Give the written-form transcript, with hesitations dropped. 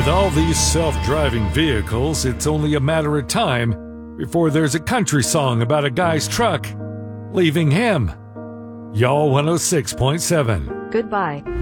With all these self-driving vehicles, it's only a matter of time before there's a country song about a guy's truck leaving him. Y'all 106.7. Goodbye.